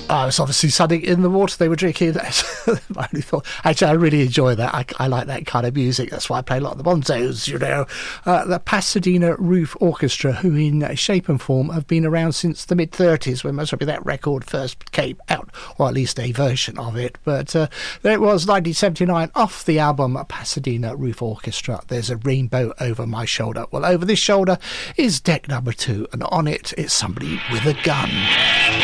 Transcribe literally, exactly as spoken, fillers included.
Oh, it's obviously something in the water they were drinking. I only thought, actually, I really enjoy that. I, I like that kind of music. That's why I play a lot of the bonzos, you know. Uh, the Pasadena Roof Orchestra, who in shape and form have been around since the mid-thirties, when most probably that record first came out, or at least a version of it. But uh, there it was, nineteen seventy-nine, off the album Pasadena Roof Orchestra. There's a rainbow over my shoulder. Well, over this shoulder is deck number two, and on it is somebody with a gun.